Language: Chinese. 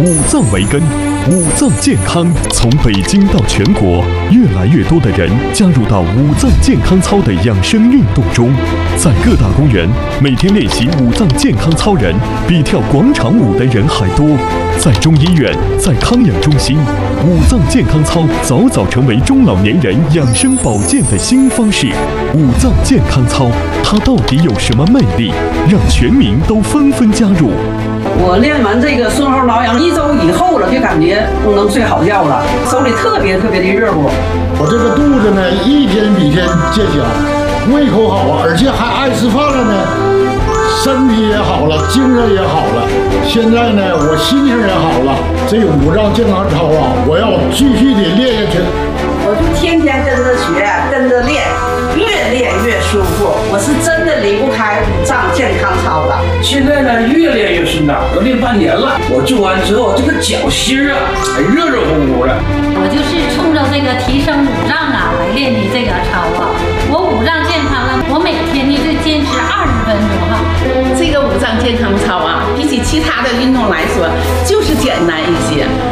五脏为根，五脏健康。从北京到全国，越来越多的人加入到五脏健康操的养生运动中。在各大公园，每天练习五脏健康操人比跳广场舞的人还多。在中医院，在康养中心，五脏健康操早早成为中老年人养生保健的新方式。五脏健康操，它到底有什么魅力，让全民都纷纷加入？ 我练完这个顺后挠痒1周以后了，就感觉能睡好觉了，手里特别的热乎。 我这个肚子呢，一天比一天见小，胃口好啊，而且还爱吃饭了呢，身体也好了，精神也好了。现在呢，我心情也好了。这个五脏健康操啊，我要继续的练下去。 我就天天跟着学，跟着练，越练越舒服。我是真的离不开五脏健康操的。 现在呢，越练越顺当，都练半年了。我做完之后，这个脚心啊，还热热乎乎的。 我就是冲着这个提升五脏啊来练的这个操啊。我五脏健康了，我每天呢就坚持20分钟哈。 这个五脏健康操啊，比起其他的运动来说，就是简单一些。